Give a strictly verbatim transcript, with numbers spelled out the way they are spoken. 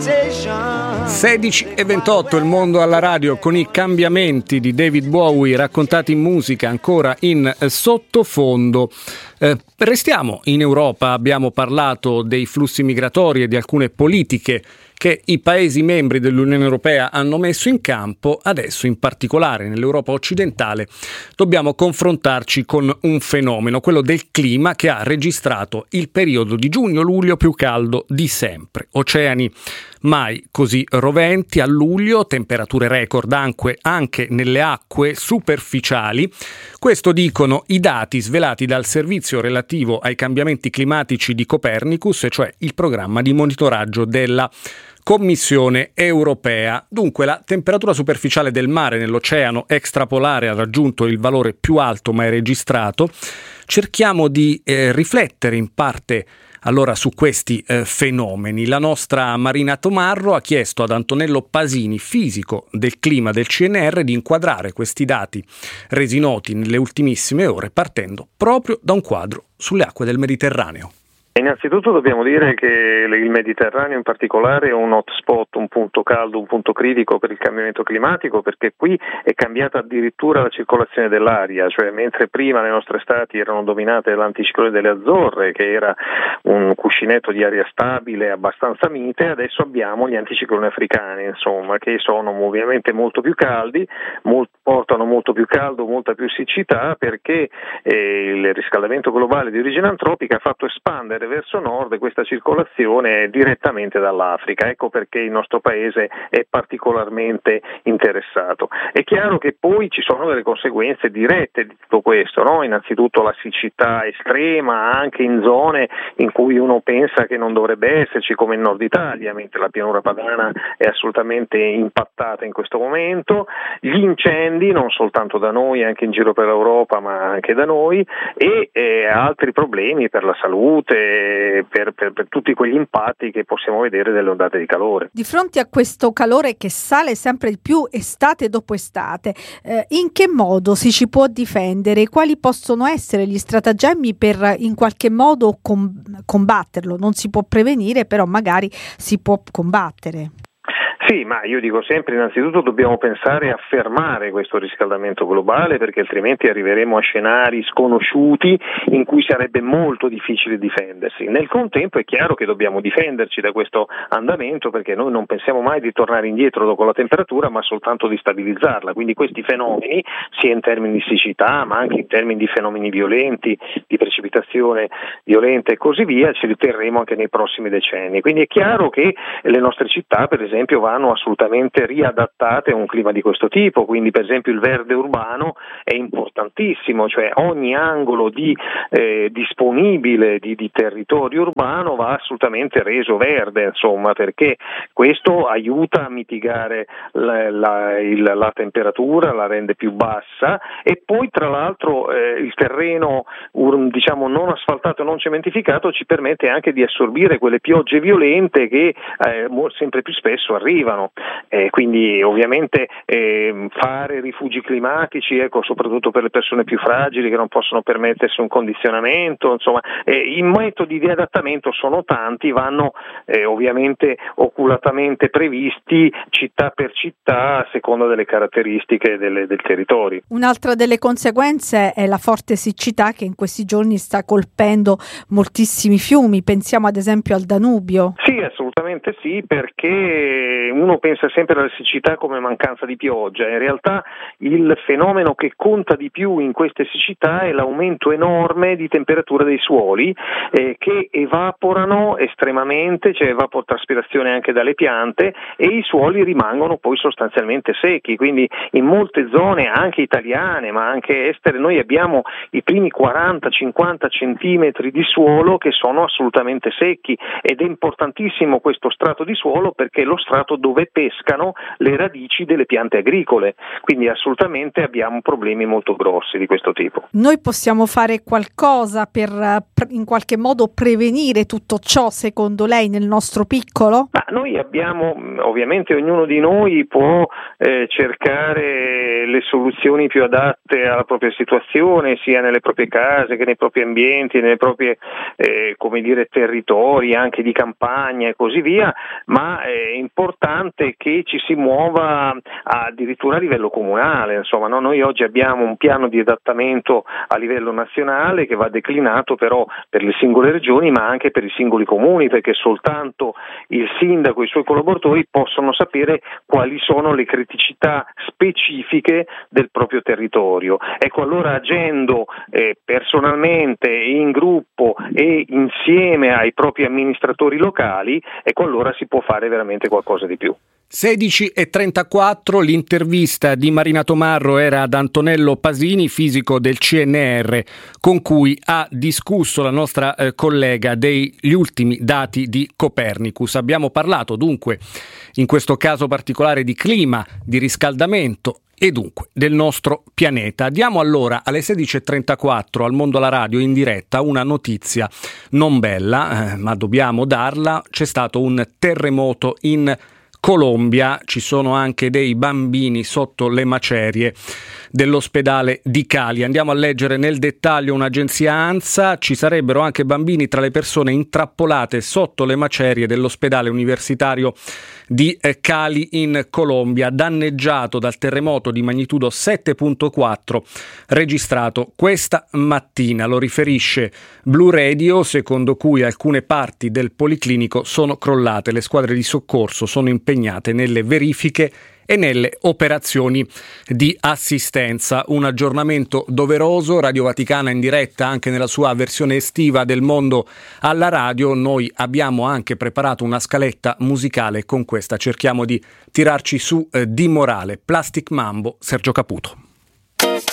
sedici e ventotto, il mondo alla radio con i cambiamenti di David Bowie raccontati in musica ancora in sottofondo. Eh, restiamo in Europa, abbiamo parlato dei flussi migratori e di alcune politiche che i Paesi membri dell'Unione Europea hanno messo in campo. Adesso, in particolare nell'Europa occidentale, dobbiamo confrontarci con un fenomeno, quello del clima, che ha registrato il periodo di giugno-luglio più caldo di sempre. Oceani mai così roventi a luglio, temperature record anche, anche nelle acque superficiali. Questo dicono i dati svelati dal servizio relativo ai cambiamenti climatici di Copernicus, e cioè il programma di monitoraggio della Commissione europea. Dunque, la temperatura superficiale del mare nell'oceano extrapolare ha raggiunto il valore più alto mai registrato. Cerchiamo di eh, riflettere in parte allora su questi eh, fenomeni. La nostra Marina Tomarro ha chiesto ad Antonello Pasini, fisico del clima del C N R, di inquadrare questi dati resi noti nelle ultimissime ore, partendo proprio da un quadro sulle acque del Mediterraneo. Innanzitutto dobbiamo dire che il Mediterraneo in particolare è un hotspot, un punto caldo, un punto critico per il cambiamento climatico, perché qui è cambiata addirittura la circolazione dell'aria, cioè mentre prima le nostre estati erano dominate dall'anticiclone delle Azzorre, che era un cuscinetto di aria stabile abbastanza mite, adesso abbiamo gli anticicloni africani, insomma, che sono ovviamente molto più caldi, molt- portano molto più caldo, molta più siccità, perché eh, il riscaldamento globale di origine antropica ha fatto espandere verso nord questa circolazione direttamente dall'Africa. Ecco perché il nostro paese è particolarmente interessato. È chiaro che poi ci sono delle conseguenze dirette di tutto questo, no? Innanzitutto la siccità estrema anche in zone in cui uno pensa che non dovrebbe esserci, come il nord Italia, mentre la pianura padana è assolutamente impattata in questo momento, gli incendi non soltanto da noi, anche in giro per l'Europa, ma anche da noi, e eh, altri problemi per la salute, Per, per, per tutti quegli impatti che possiamo vedere delle ondate di calore. Di fronte a questo calore che sale sempre di più estate dopo estate, eh, in che modo si ci può difendere? Quali possono essere gli stratagemmi per in qualche modo com- combatterlo? Non si può prevenire, però magari si può combattere. Sì, ma io dico sempre, innanzitutto dobbiamo pensare a fermare questo riscaldamento globale, perché altrimenti arriveremo a scenari sconosciuti in cui sarebbe molto difficile difendersi. Nel contempo è chiaro che dobbiamo difenderci da questo andamento, perché noi non pensiamo mai di tornare indietro dopo la temperatura, ma soltanto di stabilizzarla. Quindi questi fenomeni, sia in termini di siccità, ma anche in termini di fenomeni violenti, di precipitazione violenta e così via, ce li terremo anche nei prossimi decenni. Quindi è chiaro che le nostre città, per esempio, vanno assolutamente riadattate a un clima di questo tipo, quindi per esempio il verde urbano è importantissimo, cioè ogni angolo di eh, disponibile di, di territorio urbano va assolutamente reso verde, insomma, perché questo aiuta a mitigare la, la, il, la temperatura, la rende più bassa, e poi tra l'altro eh, il terreno ur, diciamo non asfaltato e non cementificato ci permette anche di assorbire quelle piogge violente che eh, sempre più spesso arrivano. Eh, quindi ovviamente eh, fare rifugi climatici, ecco, soprattutto per le persone più fragili che non possono permettersi un condizionamento, insomma, eh, i metodi di adattamento sono tanti, vanno eh, ovviamente oculatamente previsti città per città a seconda delle caratteristiche delle, del territorio. Un'altra delle conseguenze è la forte siccità che in questi giorni sta colpendo moltissimi fiumi, pensiamo ad esempio al Danubio. Sì, assolutamente sì, perché uno pensa sempre alla siccità come mancanza di pioggia, in realtà il fenomeno che conta di più in queste siccità è l'aumento enorme di temperatura dei suoli eh, che evaporano estremamente, c'è cioè evapotranspirazione anche dalle piante, e i suoli rimangono poi sostanzialmente secchi, quindi in molte zone anche italiane ma anche estere noi abbiamo i primi quaranta cinquanta centimetri di suolo che sono assolutamente secchi, ed è importantissimo questo strato di suolo perché è lo strato dove pescano le radici delle piante agricole, quindi assolutamente abbiamo problemi molto grossi di questo tipo. Noi possiamo fare qualcosa per in qualche modo prevenire tutto ciò, secondo lei, nel nostro piccolo? Ma noi abbiamo, ovviamente ognuno di noi può eh, cercare le soluzioni più adatte alla propria situazione, sia nelle proprie case che nei propri ambienti, nelle proprie eh, come dire territori, anche di campagna e così via. sia, ma è importante che ci si muova addirittura a livello comunale. Insomma, no? Noi oggi abbiamo un piano di adattamento a livello nazionale che va declinato però per le singole regioni, ma anche per i singoli comuni, perché soltanto il sindaco e i suoi collaboratori possono sapere quali sono le criticità specifiche del proprio territorio. Ecco, allora agendo eh, personalmente, in gruppo e insieme ai propri amministratori locali, ecco allora si può fare veramente qualcosa di più. sedici e trentaquattro, l'intervista di Marina Tomarro era ad Antonello Pasini, fisico del C N R, con cui ha discusso la nostra eh, collega degli ultimi dati di Copernicus. Abbiamo parlato dunque in questo caso particolare di clima, di riscaldamento e dunque del nostro pianeta. Diamo allora alle sedici e trentaquattro al Mondo alla Radio in diretta una notizia non bella, eh, ma dobbiamo darla. C'è stato un terremoto in Colombia, ci sono anche dei bambini sotto le macerie dell'ospedale di Cali. Andiamo a leggere nel dettaglio un'agenzia ANSA. Ci sarebbero anche bambini tra le persone intrappolate sotto le macerie dell'ospedale universitario di Cali in Colombia, danneggiato dal terremoto di magnitudo sette virgola quattro registrato questa mattina. Lo riferisce Blu Radio, secondo cui alcune parti del policlinico sono crollate. Le squadre di soccorso sono impegnate nelle verifiche e nelle operazioni di assistenza. Un aggiornamento doveroso. Radio Vaticana in diretta anche nella sua versione estiva del Mondo alla Radio. Noi abbiamo anche preparato una scaletta musicale, con questa cerchiamo di tirarci su eh, di morale. Plastic Mambo, Sergio Caputo.